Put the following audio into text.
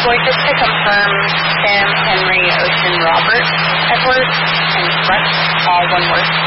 Boy, just to confirm, Sam, Henry, Ocean, Robert, Edward, and Brett, all one word.